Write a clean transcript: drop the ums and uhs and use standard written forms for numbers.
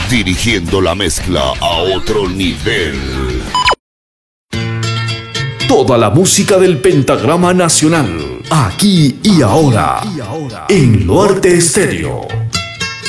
dirigiendo la mezcla a otro nivel. Toda la música del pentagrama nacional, aquí y ahora, en Norte Estéreo.